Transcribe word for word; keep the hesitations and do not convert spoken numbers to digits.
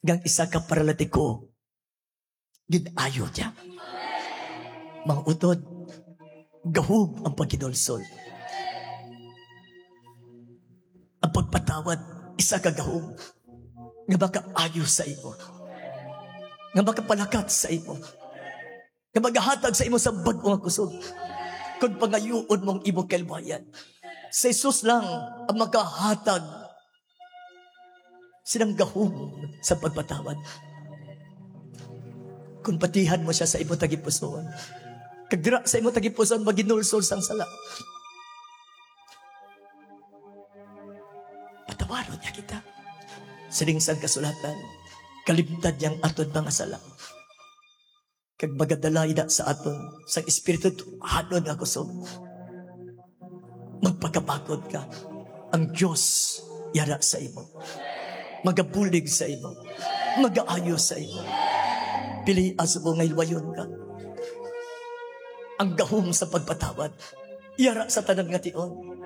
Gang isa ka paralatiko, ginayo niya. Mga utod, gahog ang pagkinulsol. Ang pagpatawad, isa ka gahog, nga makaayo sa imo, nga makapalakat sa imo, nga magahatag sa imo sa bagong kusog. Kung pangayuon mong imo kalbayan, sa Jesus lang ang makahatag silang gahong sa pagpatawad. Kung patihan mo siya sa imo tagipuson, kagdira sa imo tagipuson, maginulsol sang sala. Patawaron niya kita. Sining sang kasulatan, kalimtad niyang aton mga sala. Kag magadalay na sa aton, sa Espiritu hanon nga kusog. Magpagkapakod ka, ang Diyos yara sa imo. Magabulig sa imo, magaayo sa imo. Pilias mo ngay wayon ka. Ang gahom sa pagpatawad, yara sa tanan nga tion.